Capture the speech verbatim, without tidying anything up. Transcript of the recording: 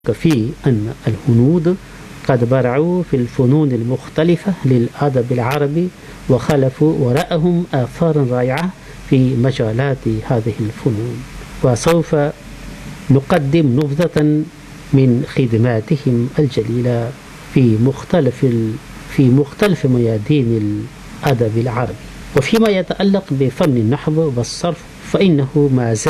في أن الهنود قد برعوا في الفنون المختلفة للأدب العربي وخلفوا وراءهم آثارا رائعة في مجالات هذه الفنون، وسوف نقدم نبذة من خدماتهم الجليلة في مختلف في مختلف ميادين الأدب العربي. وفيما يتعلق بفن النحو والصرف فإنه ما زال